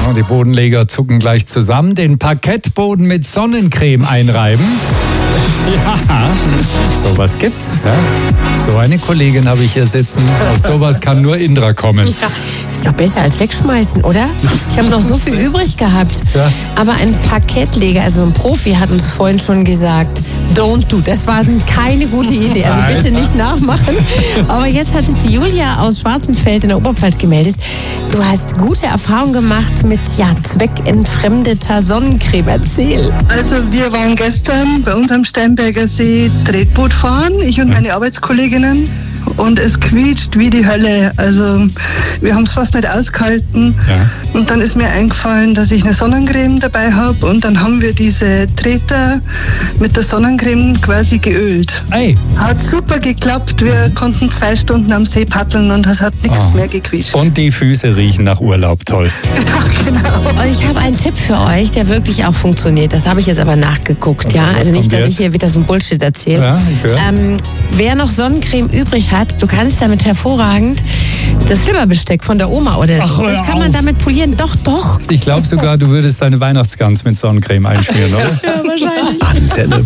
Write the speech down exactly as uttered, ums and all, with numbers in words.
und die Bodenleger zucken gleich zusammen. Den Parkettboden mit Sonnencreme einreiben. Ja, sowas gibt's. Ja. So eine Kollegin habe ich hier sitzen. Auf sowas kann nur Indra kommen. Ja, ist doch besser als wegschmeißen, oder? Ich habe noch so viel übrig gehabt. Ja. Aber ein Parkettleger, also ein Profi, hat uns vorhin schon gesagt, don't do. Das war keine gute Idee. Also Nein. bitte nicht nachmachen. Aber jetzt hat sich die Julia aus Schwarzenfeld in der Oberpfalz gemeldet. Du hast gute Erfahrungen gemacht mit ja, zweckentfremdeter Sonnencreme. Erzähl. Also wir waren gestern bei uns am Steinberger See Tretboot fahren, ich und meine Arbeitskolleginnen. Und es quietscht wie die Hölle. Also wir haben es fast nicht ausgehalten. Ja. Und dann ist mir eingefallen, dass ich eine Sonnencreme dabei habe. Und dann haben wir diese Treter mit der Sonnencreme quasi geölt. Hey. Hat super geklappt. Wir konnten zwei Stunden am See paddeln und es hat nichts oh. mehr gequietscht. Und die Füße riechen nach Urlaub. Toll. Ja, genau. Und ich habe einen Tipp für euch, der wirklich auch funktioniert. Das habe ich jetzt aber nachgeguckt. Okay, ja, also nicht, dass jetzt? ich hier wieder so ein Bullshit erzähle. Ja, ich höre. Ähm, wer noch Sonnencreme übrig hat, du kannst damit hervorragend das Silberbesteck von der Oma oder so. Ach, das kann man damit polieren. Doch, doch. Ich glaube sogar, du würdest deine Weihnachtsgans mit Sonnencreme einschmieren, oder? Ja, wahrscheinlich. Antenne